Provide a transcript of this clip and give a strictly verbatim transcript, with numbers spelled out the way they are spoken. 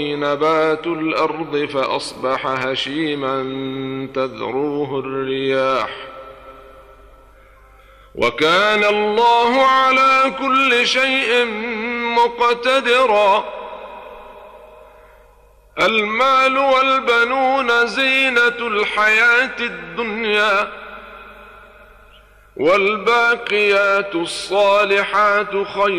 نبات الأرض فأصبح هشيما تذروه الرياح وكان الله على كل شيء مقتدرا. المال والبنون زينة الحياة الدنيا والباقيات الصالحات خير